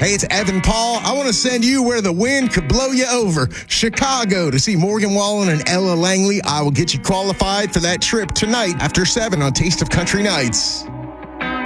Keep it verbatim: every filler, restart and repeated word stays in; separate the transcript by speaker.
Speaker 1: Hey, it's Evan Paul. I want to send you where the wind could blow you over. Chicago to see Morgan Wallen and Ella Langley. I will get you qualified for that trip tonight after seven on Taste of Country Nights.